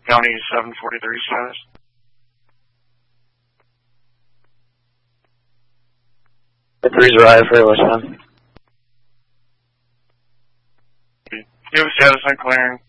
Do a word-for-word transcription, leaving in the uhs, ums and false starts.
County seven forty-three status. three's arrived for West Town. You have a status on clearing.